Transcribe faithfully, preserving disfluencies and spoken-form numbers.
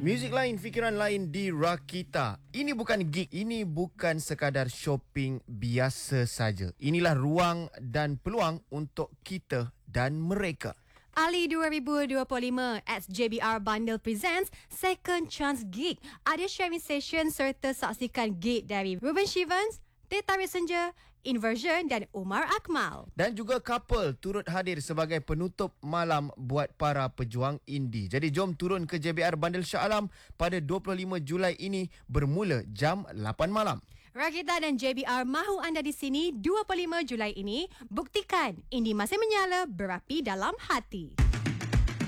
Muzik lain, fikiran lain di Rakita. Ini bukan gig, ini bukan sekadar shopping biasa saja. Inilah ruang dan peluang untuk kita dan mereka. Ali dua ribu dua puluh lima X J B R Bundle presents Second Chance Gig. Ada sharing session serta saksikan gig dari Ruben Shivans, Teh Tarik Senja, Inversion dan Umar Akmal. Dan juga couple turut hadir sebagai penutup malam buat para pejuang indie. Jadi jom turun ke J B R Bundle Shah Alam pada dua puluh lima Julai ini bermula jam lapan malam. Rakita dan J B R mahu anda di sini dua puluh lima Julai ini. Buktikan indie masih menyala, berapi dalam hati.